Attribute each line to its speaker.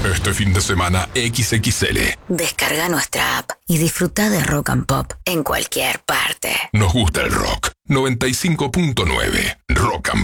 Speaker 1: Este fin de semana XXL.
Speaker 2: Descarga nuestra app y disfruta de Rock and Pop en cualquier parte.
Speaker 1: Nos gusta el rock. 95.9 Rock and